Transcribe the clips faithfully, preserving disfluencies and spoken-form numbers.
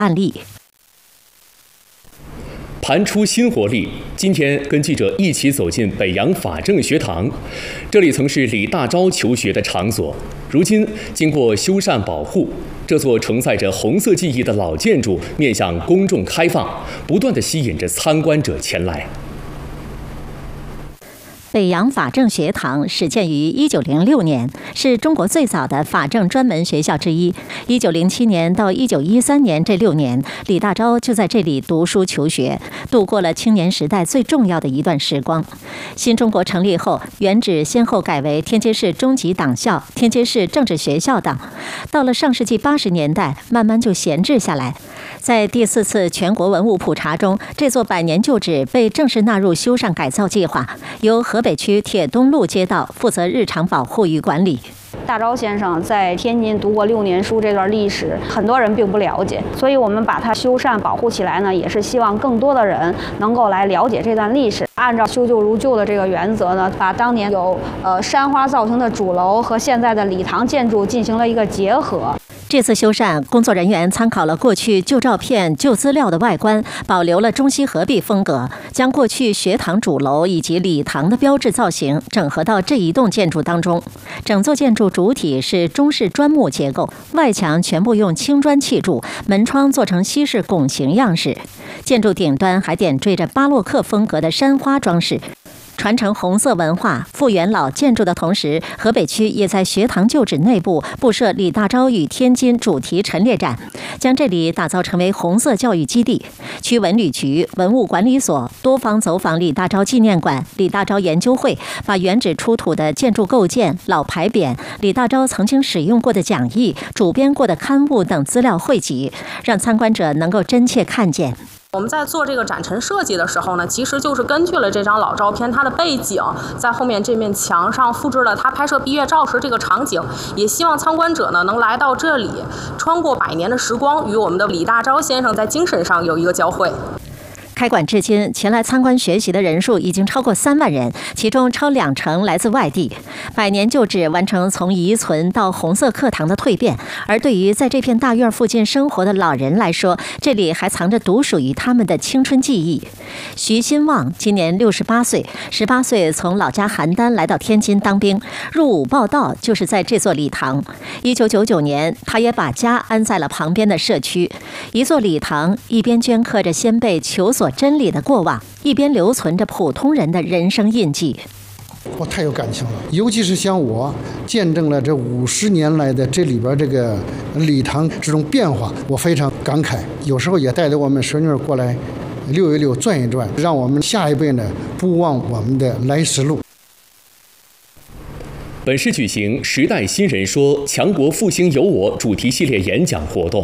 案例。 盘出新活力，今天跟记者一起走进北洋法政学堂，这里曾是李大钊求学的场所，如今经过修缮保护，这座承载着红色记忆的老建筑面向公众开放，不断地吸引着参观者前来。 北洋法政学堂始建于一九零六年，是中国最早的法政专门学校之一。一九零七年到一九一三年这六年，李大钊就在这里读书求学，度过了青年时代最重要的一段时光。新中国成立后，原址先后改为天津市中级党校、天津市政治学校等。到了上世纪八十年代，慢慢就闲置下来。在第四次全国文物普查中，这座百年旧址被正式纳入修缮改造计划，由河北区铁东路街道负责日常保护与管理。 大钊先生在天津读过六年书，这段历史很多人并不了解，所以我们把它修缮保护起来呢，也是希望更多的人能够来了解这段历史。按照修旧如旧的这个原则呢，把当年有呃山花造型的主楼和现在的礼堂建筑进行了一个结合。 这次修缮，工作人员参考了过去旧照片、旧资料的外观，保留了中西合璧风格，将过去学堂主楼以及礼堂的标志造型整合到这一栋建筑当中。整座建筑主体是中式砖木结构，外墙全部用青砖砌筑，门窗做成西式拱形样式。建筑顶端还点缀着巴洛克风格的山花装饰。传承红色文化、复原老建筑的同时，河北区也在学堂旧址内部布设李大钊与天津主题陈列展，将这里打造成为红色教育基地。区文旅局、文物管理所多方走访李大钊纪念馆、李大钊研究会，把原址出土的建筑构件、老牌匾、李大钊曾经使用过的讲义、主编过的刊物等资料汇集，让参观者能够真切看见。 我们在做这个展陈设计的时候呢，其实就是根据了这张老照片，它的背景在后面这面墙上复制了他拍摄毕业照时这个场景，也希望参观者呢能来到这里，穿过百年的时光，与我们的李大钊先生在精神上有一个交汇。 开馆至今，前来参观学习的人数已经超过三万人，其中超两成来自外地。百年旧址完成从遗存到红色课堂的蜕变，而对于在这片大院附近生活的老人来说，这里还藏着独属于他们的青春记忆。徐新旺今年六十八岁，十八岁从老家邯郸来到天津当兵，入伍报到就是在这座礼堂。一九九九年，他也把家安在了旁边的社区。一座礼堂，一边镌刻着先辈求索真理的过往，一边留存着普通人的人生印记。 我太有感情了，尤其是像我见证了这五十年来的这里边这个礼堂这种变化，我非常感慨。有时候也带着我们孙女过来溜一溜、转一转，让我们下一辈呢不忘我们的来时路。 本市举行“时代新人说，强国复兴有我”主题系列演讲活动。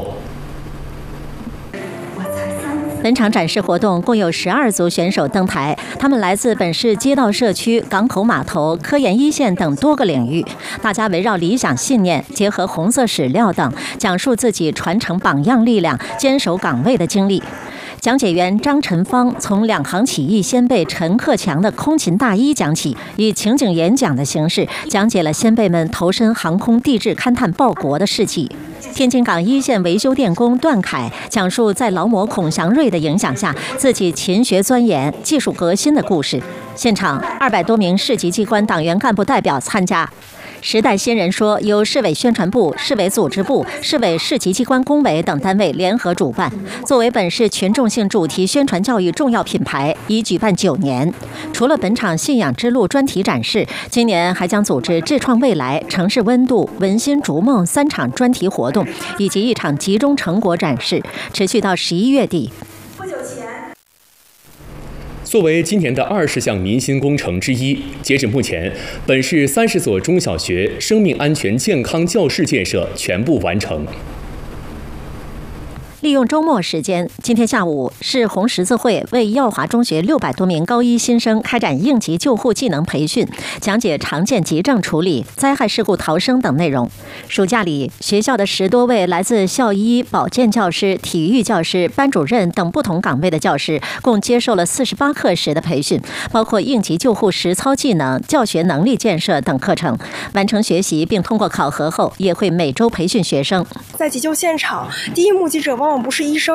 本场展示活动共有十二组选手登台，他们来自本市街道社区、港口码头、科研一线等多个领域。大家围绕理想信念，结合红色史料等，讲述自己传承榜样力量、坚守岗位的经历。讲解员张晨芳从两航起义先辈陈克强的空勤大衣讲起，以情景演讲的形式讲解了先辈们投身航空地质勘探报国的事迹。天津港一线维修电工段凯讲述在劳模孔祥瑞的影响下，自己勤学钻研、技术革新的故事。现场二百多名市级机关党员干部代表参加。时代新人说由市委宣传部、市委组织部、市委市级机关工委等单位联合主办，作为本市群众性主题宣传教育重要品牌，已举办九年。除了本场信仰之路专题展示，今年还将组织智创未来、城市温度、文心逐梦三场专题活动，以及一场集中成果展示，持续到十一月底。 作为今年的二十项民心工程之一，截至目前，本市三十所中小学生命安全健康教室建设全部完成。 利用周末时间，今天下午，市红十字会为耀华中学六百多名高一新生开展应急救护技能培训，讲解常见急症处理、灾害事故逃生等内容。暑假里，学校的十多位来自校医、保健教师、体育教师、班主任等不同岗位的教师，共接受了四十八课时的培训，包括应急救护实操技能、教学能力建设等课程。完成学习并通过考核后，也会每周培训学生。 在急救现场，第一目击者往往不是医生，